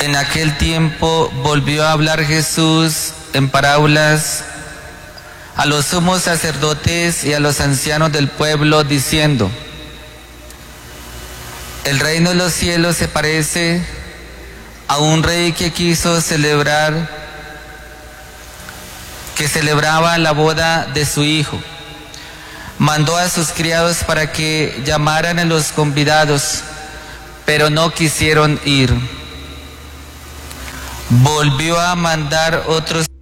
En aquel tiempo volvió a hablar Jesús en parábolas a los sumos sacerdotes y a los ancianos del pueblo, diciendo: el reino de los cielos se parece a un rey que celebraba la boda de su hijo. Mandó a sus criados para que llamaran a los convidados, pero no quisieron ir. Volvió a mandar otros